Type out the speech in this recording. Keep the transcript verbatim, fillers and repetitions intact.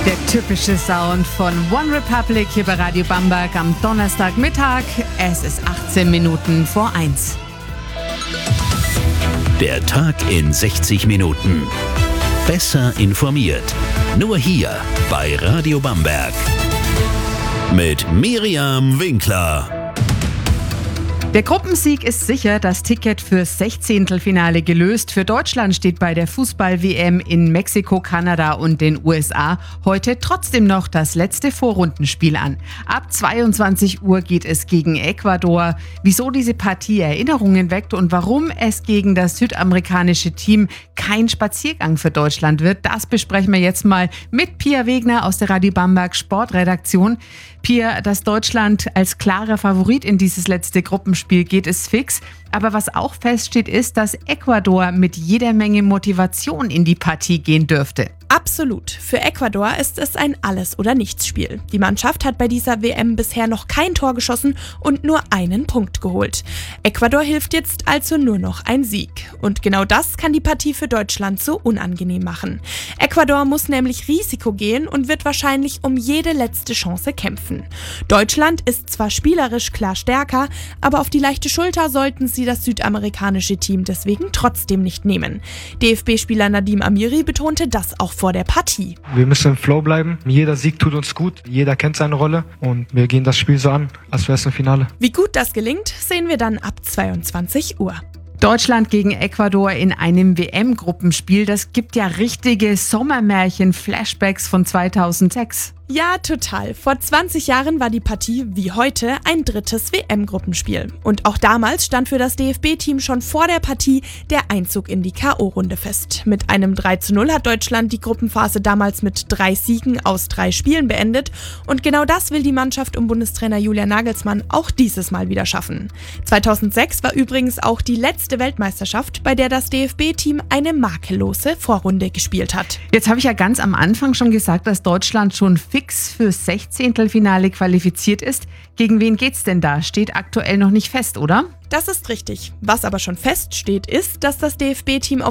Der typische Sound von One Republic hier bei Radio Bamberg am Donnerstagmittag. Es ist achtzehn Minuten vor eins. Der Tag in sechzig Minuten. Besser informiert. Nur hier bei Radio Bamberg. Mit Miriam Winkler. Der Gruppensieg ist sicher, das Ticket fürs Sechzehntelfinale gelöst. Für Deutschland steht bei der Fußball-W M in Mexiko, Kanada und den U S A heute trotzdem noch das letzte Vorrundenspiel an. Ab zweiundzwanzig Uhr geht es gegen Ecuador. Wieso diese Partie Erinnerungen weckt und warum es gegen das südamerikanische Team kein Spaziergang für Deutschland wird, das besprechen wir jetzt mal mit Pia Wegner aus der Radio Bamberg Sportredaktion. Pia, dass Deutschland als klarer Favorit in dieses letzte Gruppenspiel geht, ist fix. Aber was auch feststeht, ist, dass Ecuador mit jeder Menge Motivation in die Partie gehen dürfte. Absolut. Für Ecuador ist es ein Alles-oder-Nichts-Spiel. Die Mannschaft hat bei dieser W M bisher noch kein Tor geschossen und nur einen Punkt geholt. Ecuador hilft jetzt also nur noch ein Sieg. Und genau das kann die Partie für Deutschland so unangenehm machen. Ecuador muss nämlich Risiko gehen und wird wahrscheinlich um jede letzte Chance kämpfen. Deutschland ist zwar spielerisch klar stärker, aber auf die leichte Schulter sollten sie das südamerikanische Team deswegen trotzdem nicht nehmen. D F B-Spieler Nadim Amiri betonte das auch vor der Partie. Wir müssen im Flow bleiben. Jeder Sieg tut uns gut. Jeder kennt seine Rolle und wir gehen das Spiel so an, als wäre es ein Finale. Wie gut das gelingt, sehen wir dann ab zweiundzwanzig Uhr. Deutschland gegen Ecuador in einem W M-Gruppenspiel, das gibt ja richtige Sommermärchen-Flashbacks von zweitausendsechs. Ja, total. Vor zwanzig Jahren war die Partie wie heute ein drittes W M-Gruppenspiel. Und auch damals stand für das D F B-Team schon vor der Partie der Einzug in die K O-Runde fest. Mit einem drei zu null hat Deutschland die Gruppenphase damals mit drei Siegen aus drei Spielen beendet. Und genau das will die Mannschaft um Bundestrainer Julian Nagelsmann auch dieses Mal wieder schaffen. zweitausendsechs war übrigens auch die letzte Weltmeisterschaft, bei der das D F B-Team eine makellose Vorrunde gespielt hat. Jetzt habe ich ja ganz am Anfang schon gesagt, dass Deutschland schon fix fürs Sechzehntelfinale qualifiziert ist. Gegen wen geht's denn da? Steht aktuell noch nicht fest, oder? Das ist richtig. Was aber schon feststeht, ist, dass das D F B-Team auf